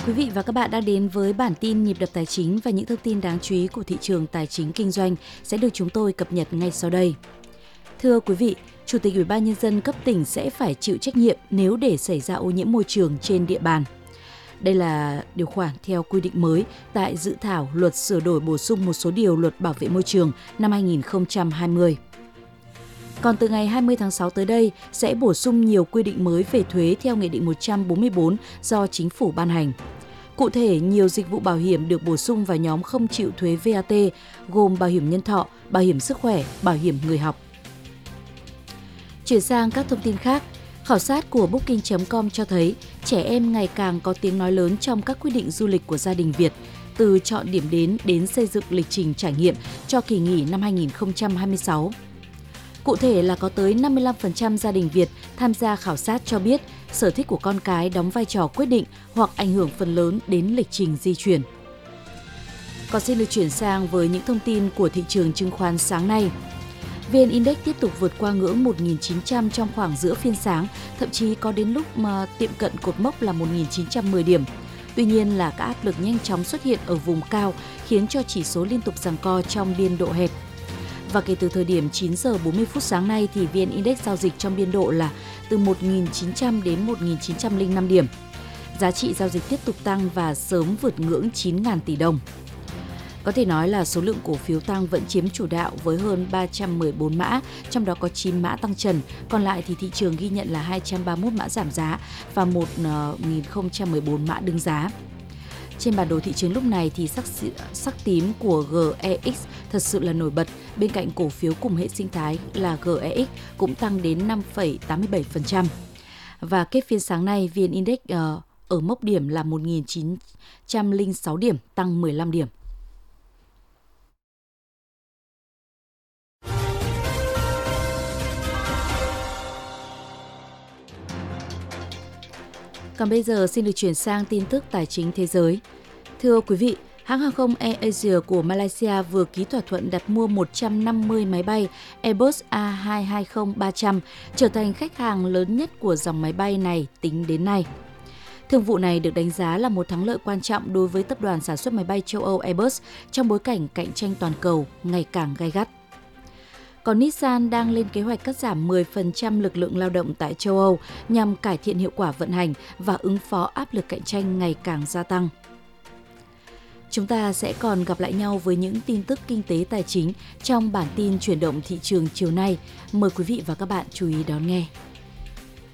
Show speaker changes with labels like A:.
A: Quý vị và các bạn đang đến với bản tin nhịp đập tài chính và những thông tin đáng chú ý của thị trường tài chính kinh doanh sẽ được chúng tôi cập nhật ngay sau đây. Thưa quý vị, Chủ tịch Ủy ban Nhân dân cấp tỉnh sẽ phải chịu trách nhiệm nếu để xảy ra ô nhiễm môi trường trên địa bàn. Đây là điều khoản theo quy định mới tại dự thảo luật sửa đổi bổ sung một số điều luật bảo vệ môi trường năm 2020. Còn từ ngày 20 tháng 6 tới đây sẽ bổ sung nhiều quy định mới về thuế theo Nghị định 144 do Chính phủ ban hành. Cụ thể, nhiều dịch vụ bảo hiểm được bổ sung vào nhóm không chịu thuế VAT, gồm bảo hiểm nhân thọ, bảo hiểm sức khỏe, bảo hiểm người học. Chuyển sang các thông tin khác, khảo sát của Booking.com cho thấy trẻ em ngày càng có tiếng nói lớn trong các quyết định du lịch của gia đình Việt, từ chọn điểm đến xây dựng lịch trình trải nghiệm cho kỳ nghỉ năm 2026. Cụ thể là có tới 55% gia đình Việt tham gia khảo sát cho biết sở thích của con cái đóng vai trò quyết định hoặc ảnh hưởng phần lớn đến lịch trình di chuyển. Còn xin được chuyển sang với những thông tin của thị trường chứng khoán sáng nay. VN Index tiếp tục vượt qua ngưỡng 1.900 trong khoảng giữa phiên sáng, thậm chí có đến lúc mà tiệm cận cột mốc là 1.910 điểm. Tuy nhiên là các áp lực nhanh chóng xuất hiện ở vùng cao khiến cho chỉ số liên tục giằng co trong biên độ hẹp. Và kể từ thời điểm 9 giờ 40 phút sáng nay thì VN Index giao dịch trong biên độ là từ 1.900 đến 1.905 điểm. Giá trị giao dịch tiếp tục tăng và sớm vượt ngưỡng 9.000 tỷ đồng. Có thể nói là số lượng cổ phiếu tăng vẫn chiếm chủ đạo với hơn 314 mã, trong đó có 9 mã tăng trần, còn lại thì thị trường ghi nhận là 231 mã giảm giá và 1.014 mã đứng giá. Trên bản đồ thị trường lúc này thì sắc tím của GEX thật sự là nổi bật, bên cạnh cổ phiếu cùng hệ sinh thái là GEX cũng tăng đến 5,87%. Và kết phiên sáng nay, VN Index ở mốc điểm là 1.906 điểm, tăng 15 điểm. Còn bây giờ xin được chuyển sang tin tức tài chính thế giới. Thưa quý vị, hãng hàng không AirAsia của Malaysia vừa ký thỏa thuận đặt mua 150 máy bay Airbus A220-300, trở thành khách hàng lớn nhất của dòng máy bay này tính đến nay. Thương vụ này được đánh giá là một thắng lợi quan trọng đối với tập đoàn sản xuất máy bay châu Âu Airbus trong bối cảnh cạnh tranh toàn cầu ngày càng gay gắt. Còn Nissan đang lên kế hoạch cắt giảm 10% lực lượng lao động tại châu Âu nhằm cải thiện hiệu quả vận hành và ứng phó áp lực cạnh tranh ngày càng gia tăng. Chúng ta sẽ còn gặp lại nhau với những tin tức kinh tế tài chính trong bản tin chuyển động thị trường chiều nay. Mời quý vị và các bạn chú ý đón nghe.